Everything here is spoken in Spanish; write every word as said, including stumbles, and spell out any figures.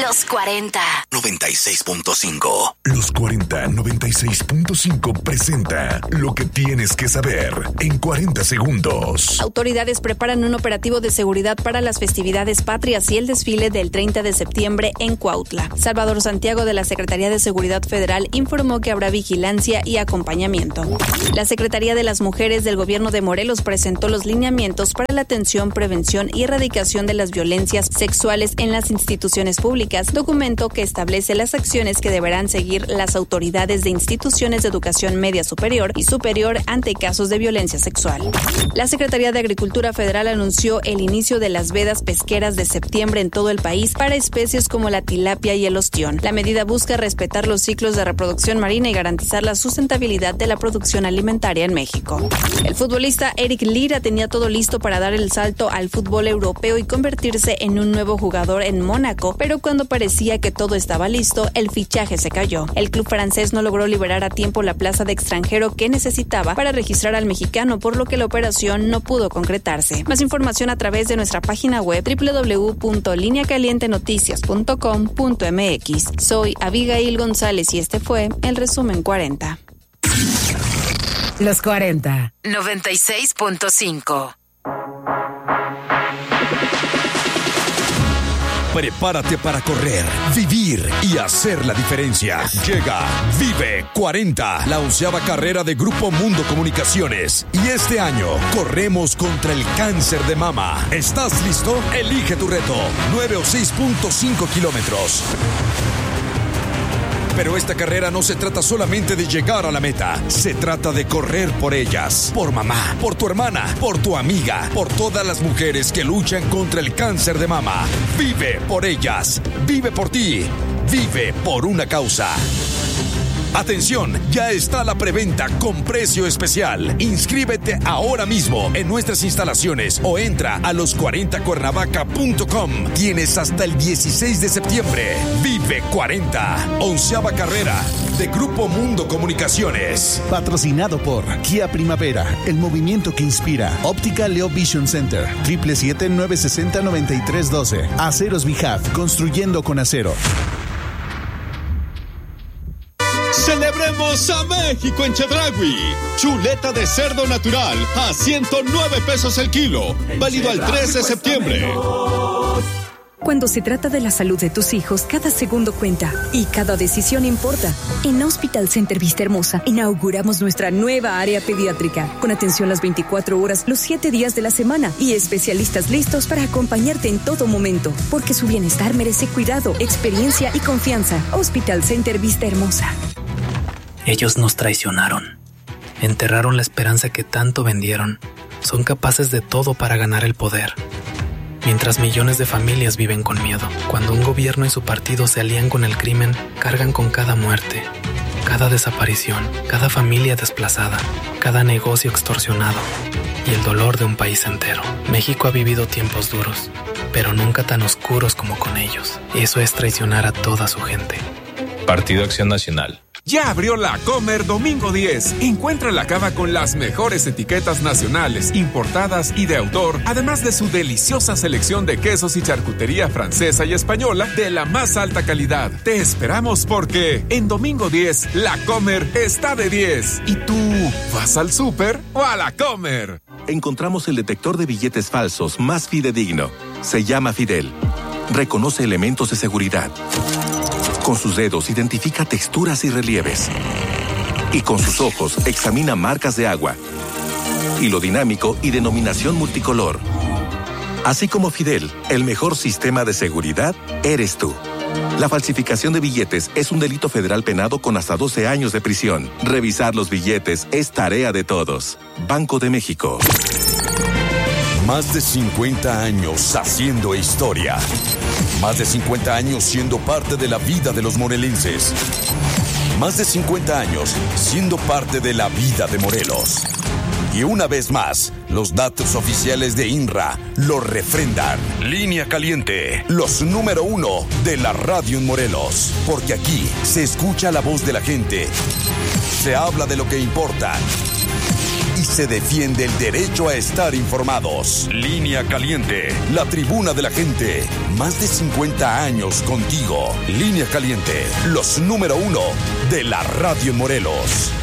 Los cuarenta. noventa y seis punto cinco. Los cuarenta noventa y seis punto cinco presenta lo que tienes que saber en cuarenta segundos. Autoridades preparan un operativo de seguridad para las festividades patrias y el desfile del treinta de septiembre en Cuautla. Salvador Santiago, de la Secretaría de Seguridad Federal, informó que habrá vigilancia y acompañamiento. La Secretaría de las Mujeres del Gobierno de Morelos presentó los lineamientos para la atención, prevención y erradicación de las violencias sexuales en las instituciones públicas, documento que establece las acciones que deberán seguir las autoridades de instituciones de educación media superior y superior ante casos de violencia sexual. La Secretaría de Agricultura Federal anunció el inicio de las vedas pesqueras de septiembre en todo el país para especies como la tilapia y el ostión. La medida busca respetar los ciclos de reproducción marina y garantizar la sustentabilidad de la producción alimentaria en México. El futbolista Eric Lira tenía todo listo para dar el salto al fútbol europeo y convertirse en un nuevo jugador en Mónaco, pero cuando parecía que todo estaba listo, el fichaje se cayó. El club francés no logró liberar a tiempo la plaza de extranjero que necesitaba para registrar al mexicano, por lo que la operación no pudo concretarse. Más información a través de nuestra página web doble u doble u doble u punto línea caliente noticias punto com punto m x. Soy Abigail González y este fue el resumen cuarenta. Los cuarenta. noventa y seis punto cinco. Prepárate para correr, vivir y hacer la diferencia. Llega Vive cuarenta, la onceava carrera de Grupo Mundo Comunicaciones. Y este año corremos contra el cáncer de mama. ¿Estás listo? Elige tu reto. nueve o seis punto cinco kilómetros. Pero esta carrera no se trata solamente de llegar a la meta. Se trata de correr por ellas, por mamá, por tu hermana, por tu amiga, por todas las mujeres que luchan contra el cáncer de mama. Vive por ellas, vive por ti, vive por una causa. Atención, ya está la preventa con precio especial. Inscríbete ahora mismo en nuestras instalaciones o entra a los cuarenta cuernavaca punto com. Tienes hasta el dieciséis de septiembre. Vive cuarenta, onceava carrera de Grupo Mundo Comunicaciones. Patrocinado por Kia Primavera, el movimiento que inspira. Óptica Leo Vision Center, siete siete siete, nueve seis cero, nueve tres uno dos. Aceros Bijaf, construyendo con acero. ¡Celebremos a México en Chedraui! Chuleta de cerdo natural a ciento nueve pesos el kilo. Válido al tres de septiembre. Cuando se trata de la salud de tus hijos, cada segundo cuenta y cada decisión importa. En Hospital Center Vista Hermosa inauguramos nuestra nueva área pediátrica, con atención las veinticuatro horas, los siete días de la semana y especialistas listos para acompañarte en todo momento, porque su bienestar merece cuidado, experiencia y confianza. Hospital Center Vista Hermosa. Ellos nos traicionaron, enterraron la esperanza que tanto vendieron, son capaces de todo para ganar el poder. Mientras millones de familias viven con miedo, cuando un gobierno y su partido se alían con el crimen, cargan con cada muerte, cada desaparición, cada familia desplazada, cada negocio extorsionado y el dolor de un país entero. México ha vivido tiempos duros, pero nunca tan oscuros como con ellos. Eso es traicionar a toda su gente. Partido Acción Nacional. Ya abrió la Comer Domingo diez. Encuentra la cava con las mejores etiquetas nacionales, importadas y de autor, además de su deliciosa selección de quesos y charcutería francesa y española de la más alta calidad. Te esperamos porque en Domingo diez, la Comer está de diez. ¿Y tú vas al súper o a la Comer? Encontramos el detector de billetes falsos más fidedigno. Se llama Fidel. Reconoce elementos de seguridad. Con sus dedos identifica texturas y relieves. Y con sus ojos examina marcas de agua. Hilo dinámico y denominación multicolor. Así como Fidel, el mejor sistema de seguridad eres tú. La falsificación de billetes es un delito federal penado con hasta doce años de prisión. Revisar los billetes es tarea de todos. Banco de México. Más de cincuenta años haciendo historia. Más de cincuenta años siendo parte de la vida de los morelenses. Más de cincuenta años siendo parte de la vida de Morelos. Y una vez más, los datos oficiales de I N R A lo refrendan. Línea Caliente, los número uno de la radio en Morelos. Porque aquí se escucha la voz de la gente. Se habla de lo que importa. y se defiende el derecho a estar informados. Línea Caliente, la tribuna de la gente. Más de cincuenta años contigo. Línea Caliente, los número uno de la radio en Morelos.